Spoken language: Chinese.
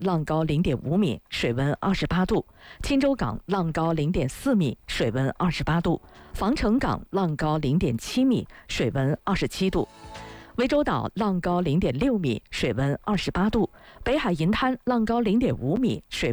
浪高0.5米，水温28度；青洲港浪高0.4米，水温28度；防城港浪高0.7米，水温27度；涠洲岛浪高0.6米，水温28度；北海银滩浪高0.5米，水